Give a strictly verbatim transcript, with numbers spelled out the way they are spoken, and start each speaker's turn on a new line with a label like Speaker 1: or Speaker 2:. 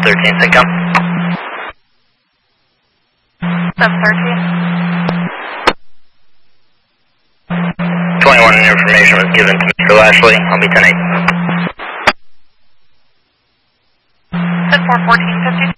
Speaker 1: thirteen, sync up.
Speaker 2: seven thirteen.
Speaker 1: twenty-one information was given to Mister Lashley. I'll be ten eight.
Speaker 2: ten four fourteen fifty